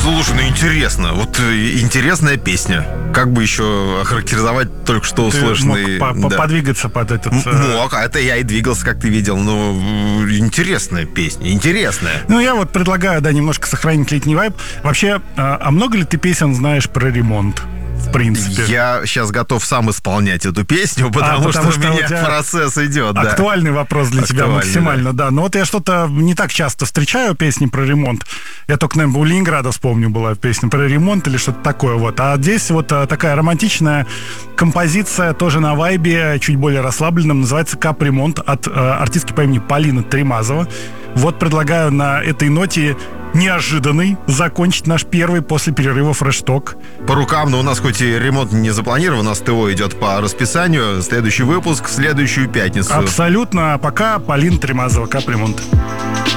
Слушай, ну интересно. Вот интересная песня. Как бы еще охарактеризовать только что услышанный... Мог подвигаться под этот... Мог, а это я и двигался, как ты видел. Но интересная песня, интересная. Ну, я вот предлагаю, немножко сохранить летний вайб. Вообще, а много ли ты песен знаешь про ремонт? В принципе. Я сейчас готов сам исполнять эту песню, потому что у меня процесс идет. Актуальный вопрос для тебя максимально, да. Но вот я что-то не так часто встречаю песни про ремонт. Я только, наверное, у Ленинграда, вспомню, была песня про ремонт или что-то такое вот. А здесь вот такая романтичная композиция, тоже на вайбе, чуть более расслабленном, называется «Капремонт» от артистки по имени Полина Тремазова. Вот предлагаю на этой ноте неожиданный закончить наш первый после перерыва фреш-ток. По рукам, но у нас хоть и ремонт не запланирован, у нас ТО идет по расписанию. Следующий выпуск в следующую пятницу. Абсолютно. Пока Полина Тремазова, «Капремонт».